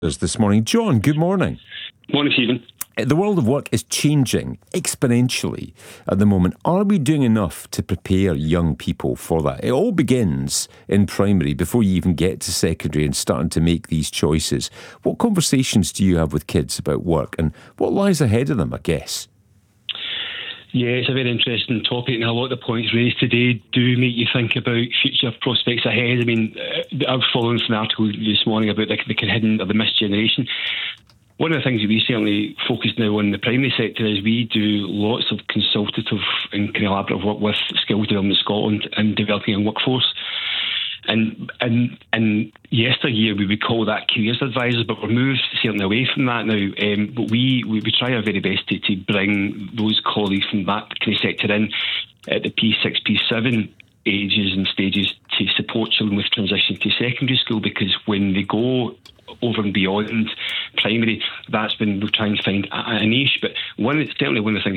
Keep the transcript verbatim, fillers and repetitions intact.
This morning. John, good morning. Morning, Stephen. The world of work is changing exponentially at the moment. Are we doing enough to prepare young people for that? It all begins in primary before you even get to secondary and starting to make these choices. What conversations do you have with kids about work and what lies ahead of them, I guess? Yeah, it's a very interesting topic, and a lot of the points raised today do make you think about future prospects ahead. I mean, I was following from an article this morning about the, the hidden or the missed generation. One of the things that we certainly focus now on in the primary sector is we do lots of consultative and collaborative work with Skills Development Scotland and developing a workforce. And and and yesteryear we would call that careers advisors, but we're moved certainly away from that now. Um, but we, we we try our very best to, to bring those colleagues from that kind of sector in at the P six, P seven ages and stages to support children with transition to secondary school, because when they go over and beyond primary, that's when we're trying to find a, a niche. But one certainly one of the things